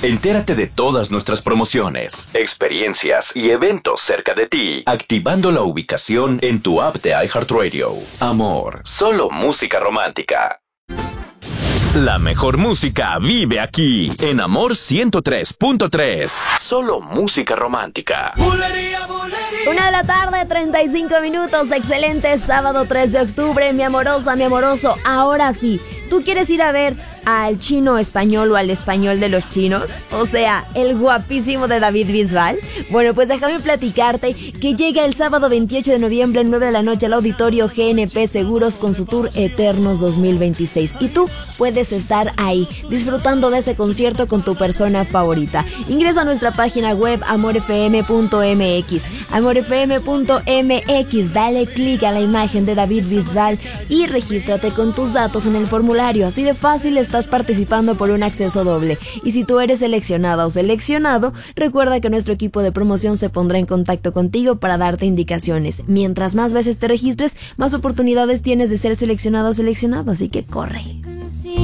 Entérate de todas nuestras promociones, experiencias y eventos cerca de ti, activando la ubicación en tu app de iHeartRadio. Amor, solo música romántica. La mejor música vive aquí, en Amor 103.3. Solo música romántica. Bulería. 1:35 p.m. Excelente sábado 3 de octubre, mi amorosa, mi amoroso. Ahora sí, ¿tú quieres ir a ver al chino español o al español de los chinos? O sea, el guapísimo de David Bisbal. Bueno, pues déjame platicarte que llega el sábado 28 de noviembre, 9 de la noche, al auditorio GNP Seguros con su tour Eternos 2026. Y tú puedes estar ahí, disfrutando de ese concierto con tu persona favorita. Ingresa a nuestra página web amorfm.mx, amorfm.mx, dale clic a la imagen de David Bisbal y regístrate con tus datos en el formulario. Así de fácil, estás participando por un acceso doble. Y si tú eres seleccionada o seleccionado, recuerda que nuestro equipo de promoción se pondrá en contacto contigo para darte indicaciones. Mientras más veces te registres, más oportunidades tienes de ser seleccionado o seleccionado, así que corre.